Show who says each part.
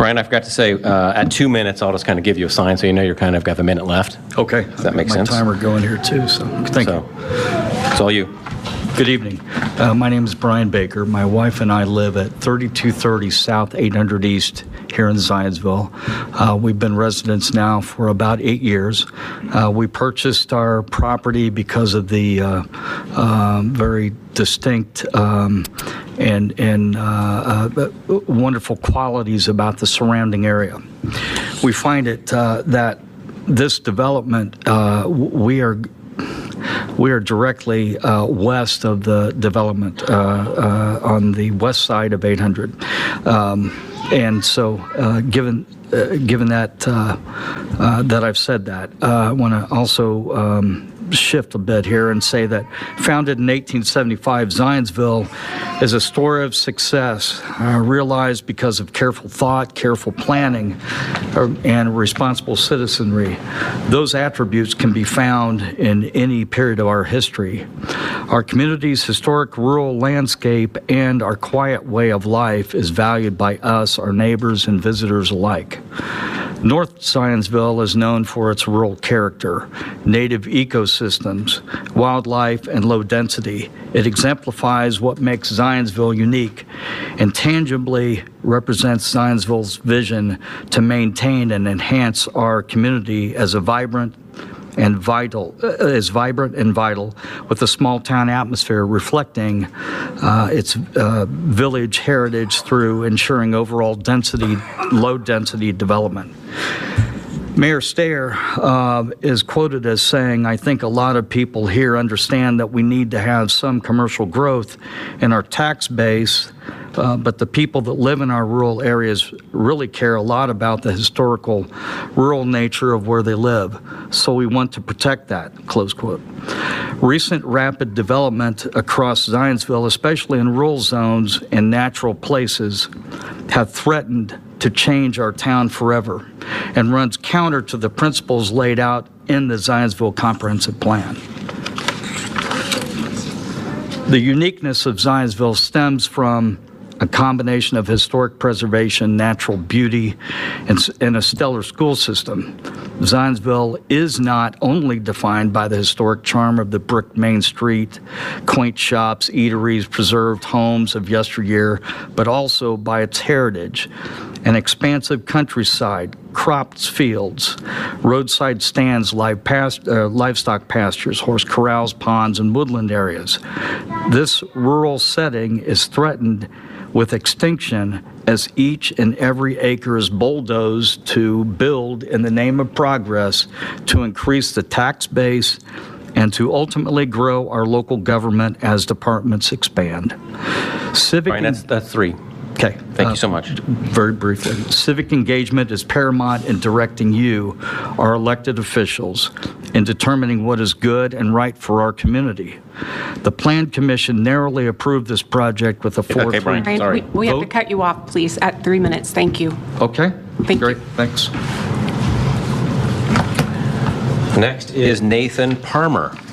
Speaker 1: Brian, I forgot to say, at 2 minutes, I'll just kind of give you a sign so you know you're kind of got the minute left.
Speaker 2: Okay.
Speaker 1: Does that make sense?
Speaker 2: My timer going here too, so thank you.
Speaker 1: It's all you.
Speaker 2: Good evening. My name is Brian Baker. My wife and I live at 3230 South 800 East here in Zionsville. We've been residents now for about 8 years. We purchased our property because of the very distinct and wonderful qualities about the surrounding area. We find it that this development, we are directly west of the development on the west side of 800. And so given that that I've said that, I want to also shift a bit here and say that founded in 1875, Zionsville is a story of success realized because of careful thought, careful planning, and responsible citizenry. Those attributes can be found in any period of our history. Our community's historic rural landscape and our quiet way of life is valued by us, our neighbors, and visitors alike. North Zionsville is known for its rural character, native ecosystems, wildlife, and low density. It exemplifies what makes Zionsville unique and tangibly represents Zionsville's vision to maintain and enhance our community as vibrant and vital, with a small town atmosphere reflecting its village heritage through ensuring overall low density development. Mayor Steyer is quoted as saying, I think a lot of people here understand that we need to have some commercial growth in our tax base, but the people that live in our rural areas really care a lot about the historical rural nature of where they live. So we want to protect that, close quote. Recent rapid development across Zionsville, especially in rural zones and natural places, have threatened to change our town forever and runs counter to the principles laid out in the Zionsville Comprehensive Plan. The uniqueness of Zionsville stems from a combination of historic preservation, natural beauty, and a stellar school system. Zionsville is not only defined by the historic charm of the brick Main Street, quaint shops, eateries, preserved homes of yesteryear, but also by its heritage, an expansive countryside, cropped fields, roadside stands, livestock pastures, horse corrals, ponds, and woodland areas. This rural setting is threatened with extinction as each and every acre is bulldozed to build in the name of progress to increase the tax base and to ultimately grow our local government as departments expand.
Speaker 1: Brian, that's 3.
Speaker 2: Okay.
Speaker 1: Thank you so much.
Speaker 2: Very briefly. Civic engagement is paramount in directing you, our elected officials, in determining what is good and right for our community. The Plan Commission narrowly approved this project with a 4-3.
Speaker 1: Okay, Brian, sorry.
Speaker 3: We have to cut you off, please, at 3 minutes. Thank you.
Speaker 2: Okay.
Speaker 3: Great.
Speaker 2: Thanks.
Speaker 1: Next is Nathan Parmer.